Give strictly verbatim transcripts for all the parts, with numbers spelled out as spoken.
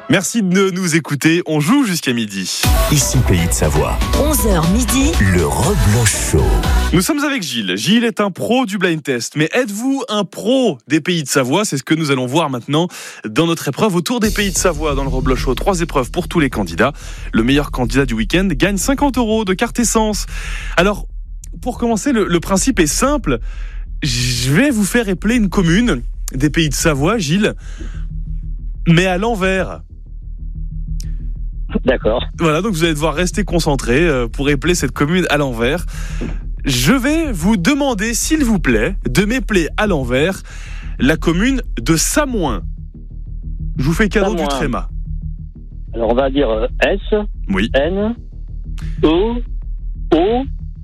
Merci de nous écouter. On joue jusqu'à midi. Ici Pays de Savoie. onze heures midi. Le Rebloch Show. Nous sommes avec Gilles. Gilles est un pro du blind test. Mais êtes-vous un pro des Pays de Savoie ? C'est ce que nous allons voir maintenant dans notre épreuve autour des Pays de Savoie dans le Rebloch Show. Trois épreuves pour tous les candidats. Le meilleur candidat du week-end gagne cinquante euros de carte essence. Alors, pour commencer, le, le principe est simple. Je vais vous faire épeler une commune des Pays de Savoie, Gilles, mais à l'envers. D'accord. Voilà, donc vous allez devoir rester concentré pour épeler cette commune à l'envers. Je vais vous demander, s'il vous plaît, de m'épeler à l'envers la commune de Samoin. Je vous fais cadeau Samoin. du tréma. Alors on va dire euh, S, Oui. N, O, O.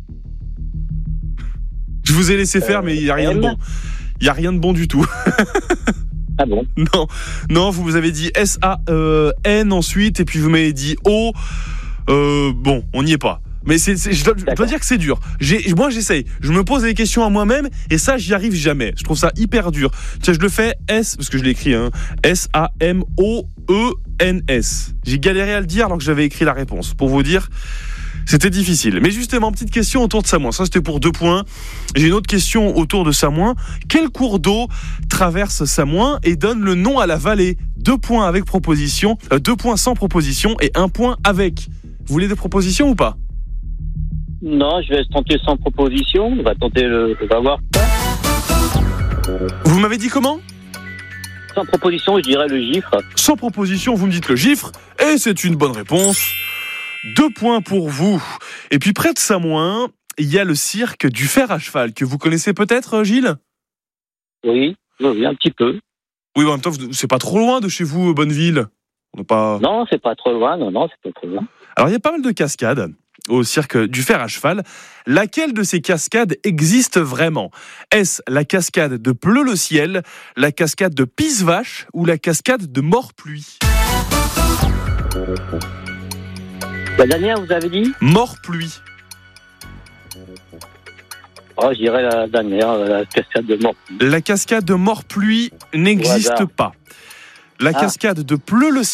Je vous ai laissé faire, Euh, mais il n'y a rien de M. bon. Il n'y a rien de bon du tout. Ah bon? Non, non, vous avez dit S A N ensuite, et puis vous m'avez dit O. Euh, bon, on n'y est pas. Mais c'est, c'est, je, dois, je dois dire que c'est dur. J'ai, moi, j'essaye. Je me pose des questions à moi-même, et ça, j'y arrive jamais. Je trouve ça hyper dur. Tiens, je le fais S, parce que je l'ai écrit, hein, S A M O E N S. J'ai galéré à le dire alors que j'avais écrit la réponse. Pour vous dire, c'était difficile. Mais justement, petite question autour de Samoin. Ça, c'était pour deux points. J'ai une autre question autour de Samoin. Quel cours d'eau traverse Samoin et donne le nom à la vallée ? Deux points avec proposition, euh, deux points sans proposition et un point avec. Vous voulez des propositions ou pas ? Non, je vais tenter sans proposition. On va tenter le. On va voir. Vous m'avez dit comment ? Sans proposition, je dirais le gifre. Sans proposition, vous me dites le gifre. Et c'est une bonne réponse. Deux points pour vous. Et puis près de Samoin, il y a le cirque du fer à cheval, que vous connaissez peut-être, Gilles ? Oui, oui, un petit peu. Oui, en même temps, c'est pas trop loin de chez vous, Bonneville. On n'est pas... Non, c'est pas trop loin. Non, non, c'est pas trop loin. Alors, il y a pas mal de cascades au cirque du fer à cheval. Laquelle de ces cascades existe vraiment ? Est-ce la cascade de Pleu-le-Ciel, la cascade de Pisse-Vache ou la cascade de Mort-Pluie ? La dernière, vous avez dit ? Mort-Pluie. Oh, je dirais la dernière, la cascade de mort. La cascade de Mort-Pluie n'existe Au hasard. pas. La Ah. cascade de Pleu-le-Ciel